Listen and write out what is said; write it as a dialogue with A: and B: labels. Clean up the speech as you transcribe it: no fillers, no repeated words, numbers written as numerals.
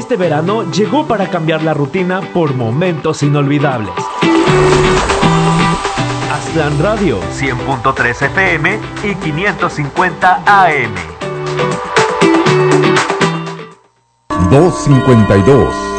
A: Este verano llegó para cambiar la rutina por momentos inolvidables. Aztlán Radio, 100.3 FM y 550 AM.
B: 252